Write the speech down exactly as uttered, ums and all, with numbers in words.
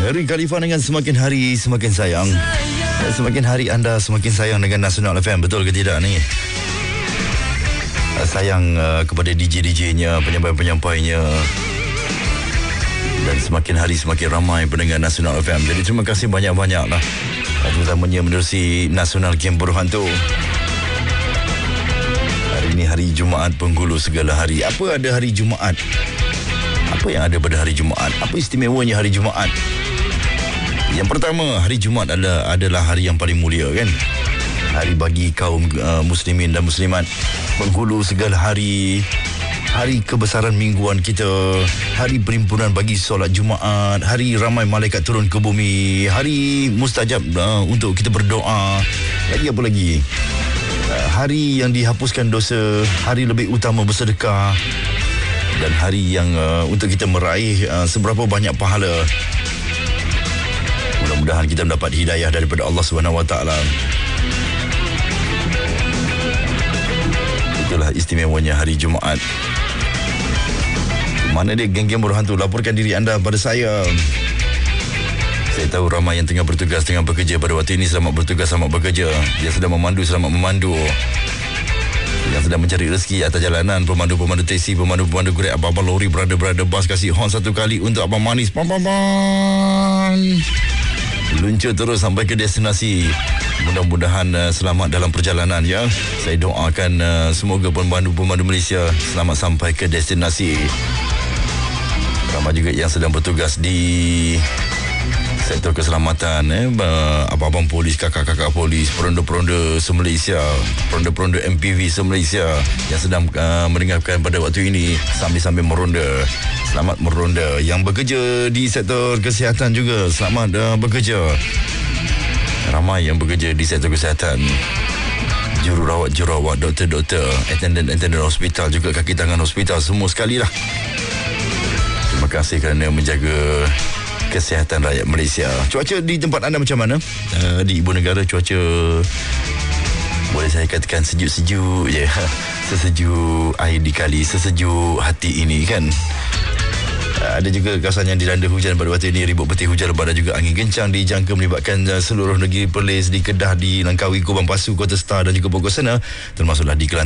Harry Khalifa dengan Semakin Hari Semakin Sayang. Dan semakin hari anda semakin sayang dengan Nasional F M. Betul ke tidak ni? Sayang uh, kepada D J-D J-nya, penyampai-penyampainya. Dan semakin hari semakin ramai pendengar Nasional F M. Jadi terima kasih banyak-banyak lah. Terutamanya menerusi Nasional Game Berhantu. Hari ini hari Jumaat, penghulu segala hari. Apa ada hari Jumaat? Apa yang ada pada hari Jumaat? Apa istimewanya hari Jumaat? Yang pertama, hari Jumaat adalah, adalah hari yang paling mulia, kan? Hari bagi kaum uh, muslimin dan muslimat. Penghulu segala hari. Hari kebesaran mingguan kita. Hari perhimpunan bagi solat Jumaat. Hari ramai malaikat turun ke bumi. Hari mustajab uh, untuk kita berdoa. Lagi apa lagi? Uh, hari yang dihapuskan dosa. Hari lebih utama bersedekah. Dan hari yang uh, untuk kita meraih uh, seberapa banyak pahala. Mudah-mudahan kita mendapat hidayah daripada Allah Subhanahu Wa Taala. Itulah istimewanya hari Jumaat. Mana dia geng-geng berhantu? Laporkan diri anda pada saya. Saya tahu ramai yang tengah bertugas, tengah bekerja pada waktu ini. Selamat bertugas, selamat bekerja. Yang sedang memandu, selamat memandu. Yang sedang mencari rezeki atas jalanan, pemandu-pemandu teksi, pemandu-pemandu Grab, abang-abang lori, berada-berada bas, kasih horn satu kali untuk abang manis. Pam pam pam. Luncur terus sampai ke destinasi. Mudah-mudahan uh, selamat dalam perjalanan, ya. Saya doakan uh, semoga pemandu-pemandu Malaysia selamat sampai ke destinasi. Ramai juga yang sedang bertugas di sektor keselamatan, eh, abang-abang polis, kakak-kakak polis, peronda-peronda se-Malaysia, peronda-peronda M P V se-Malaysia yang sedang uh, mendengarkan pada waktu ini sambil-sambil meronda. Selamat meronda. Yang bekerja di sektor kesihatan juga, selamat uh, bekerja. Ramai yang bekerja di sektor kesihatan. Jururawat-jururawat, doktor-doktor, attendant-attendant hospital, juga kaki tangan hospital, semua sekali lah. Terima kasih kerana menjaga kesihatan rakyat Malaysia. Cuaca di tempat anda macam mana? Uh, di ibu negara cuaca boleh saya katakan sejuk-sejuk je. Sesejuk air di kali, sesejuk hati ini, kan? Uh, ada juga kawasan yang dilanda hujan pada waktu ini. Ribut peti hujan lebat dan juga angin kencang dijangka melibatkan uh, seluruh negeri Perlis, di Kedah, di Langkawi, Kubang Pasu, Kota Star dan juga Bogor sana, termasuklah di Kelantan.